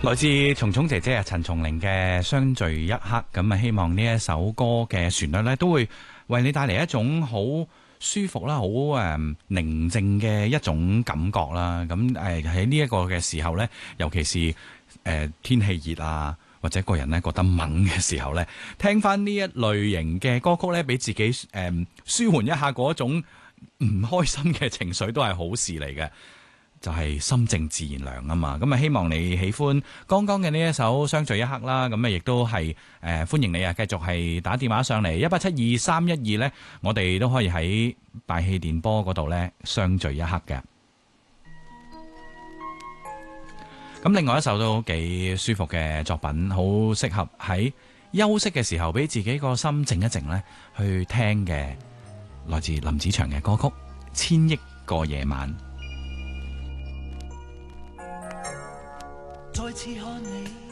來自蟲蟲姐姐啊，陳松伶嘅相聚一刻，咁啊希望呢一首歌嘅旋律咧，都會為你帶嚟一種好舒服啦，好寧靜嘅一種感覺啦。咁喺呢一個嘅時候咧，尤其是天氣熱啊，或者個人咧覺得猛嘅時候咧，聽翻呢一類型嘅歌曲咧，俾自己舒緩一下嗰種唔開心嘅情緒，都係好事嚟嘅。就係心靜自然涼啊嘛，咁啊希望你喜歡剛剛嘅呢一首相聚一刻啦，咁啊亦都係歡迎你啊，繼續係打電話上嚟1872312咧，我哋都可以喺大氣電波嗰度咧相聚一刻嘅。咁另外一首都幾舒服嘅作品，好適合喺休息嘅時候俾自己個心靜一靜咧去聽嘅，來自林子祥嘅歌曲《千億個夜晚》。 再次看你